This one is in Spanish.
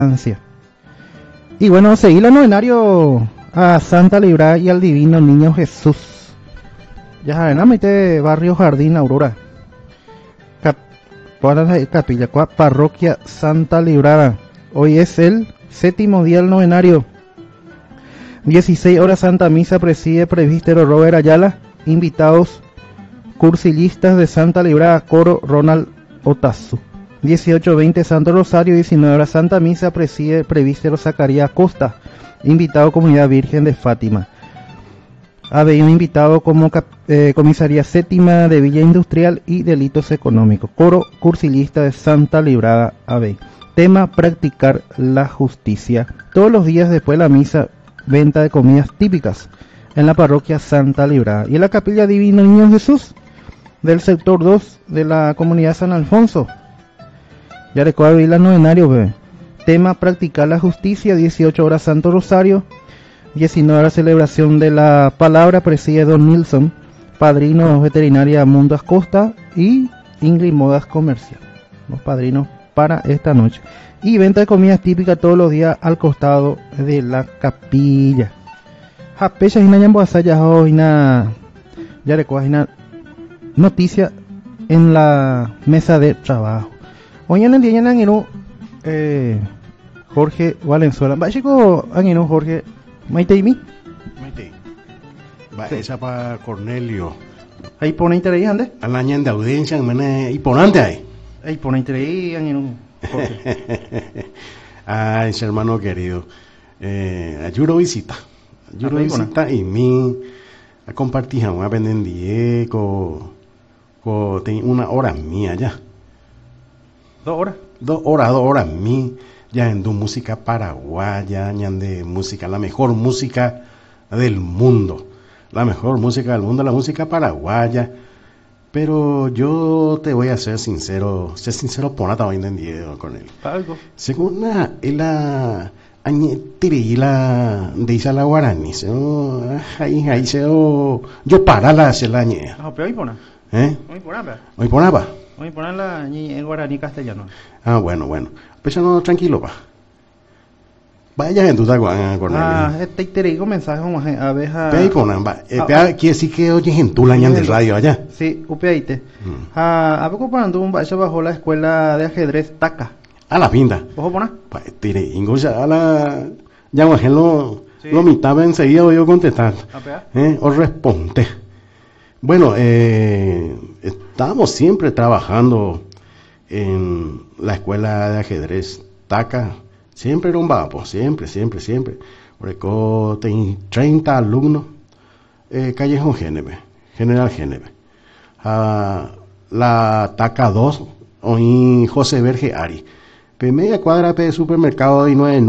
Y bueno, seguí el novenario a Santa Librada y al Divino Niño Jesús. Ya saben, de Barrio Jardín Aurora. Capilla, Parroquia Santa Librada. Hoy es el 7º día del novenario. 16 horas Santa Misa, preside Presbítero Robert Ayala. Invitados cursillistas de Santa Librada, coro Ronald Otazu. 18:20 Santo Rosario, 19 horas Santa Misa, preside Presbítero Zacarías Costa. Invitado Comunidad Virgen de Fátima. Había un invitado como Comisaría Séptima de Villa Industrial y Delitos Económicos. Coro cursilista de Santa Librada AB. Tema: practicar la justicia. Todos los días después de la misa, venta de comidas típicas en la parroquia Santa Librada. Y en la capilla Divino Niño Jesús del sector 2 de la comunidad San Alfonso. Ya recuerdo el novenario, bebé. Tema: practicar la justicia. 18 horas Santo Rosario. 19 horas celebración de la palabra, preside Don Nilsson, padrino veterinaria Mundo Acosta y Ingrid Modas Comercial. Los padrinos para esta noche. Y venta de comidas típicas todos los días al costado de la capilla. Japecha y Nayamboasaya hoy ya recuerdo una noticia en la mesa de trabajo. Hoy en el día Jorge Valenzuela. Va chico Jorge Maite. Va, sí. Esa para Cornelio. Ahí pone interés, ¿ande? A la año de audiencia, y ponante ahí. Ahí pone interés, Ay, ese hermano querido. Ayuro visita. Y mi a compartir a aprender con una hora mía ya. 2 horas. 2 horas mí. Ya en tu música paraguaya, ya de música, la mejor música del mundo. La mejor música del mundo, la música paraguaya. Pero yo te voy a ser sincero por nada hoy en día con él. Algo. Según la añetiri la de isa la guarani, ahí se yo para la se la añe. Ah, pero hoy pona. Hoy ponaba. Hoy ponen la en guaraní castellano. Ah, bueno. Pues no, tranquilo, pa. Vaya en tu tagua, Cornelio. Te digo mensaje como a ver a... Pe ponan, va. Quiere decir que oye en tu lañan del radio allá. Sí, upeite. A poco parando un bacho bajo la escuela de ajedrez Taca. A la pinta. ¿Ojo pona? Pues tire, ingoya a la... Ya lo mitad enseguida voy a contestar. O responde. Bueno, estábamos siempre trabajando en la escuela de ajedrez Taca. Siempre era un vapo, siempre. Porque tengo 30 alumnos, Callejón General Géneve. La Taca 2, hoy José Verge Ari. Media cuadra de supermercado y 9